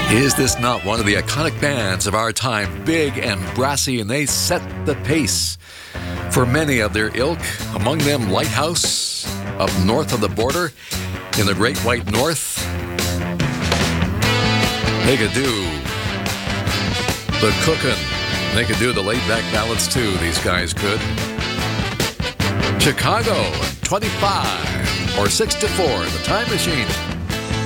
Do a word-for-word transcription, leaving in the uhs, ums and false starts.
Is this not one of the iconic bands of our time? Big and brassy, and they set the pace for many of their ilk, among them Lighthouse, up north of the border in the Great White North. They could do the cookin'. They could do the laid-back ballads too, these guys could. Chicago, twenty-five or six to four, The Time Machine.